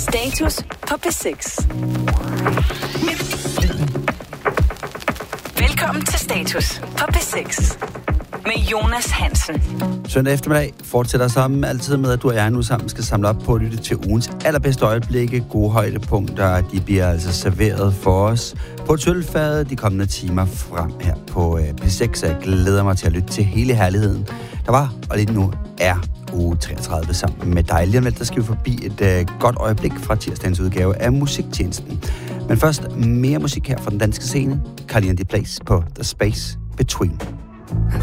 Status på P6. Velkommen til Status på P6 med Jonas Hansen. Søndag eftermiddag fortsætter sammen altid med, at du og jeg nu sammen skal samle op på at lytte til ugens allerbedste øjeblikke. Gode højdepunkter, de bliver altså serveret for os på sølvfadet de kommende timer frem her på P6. Så jeg glæder mig til at lytte til hele herligheden, der var og lige nu er uge 33 sammen med dig. Lige om lidt, der skal vi forbi et godt øjeblik fra tirsdagens udgave af Musiktjenesten. Men først mere musik her fra den danske scene. Carly & The Place på The Space Between.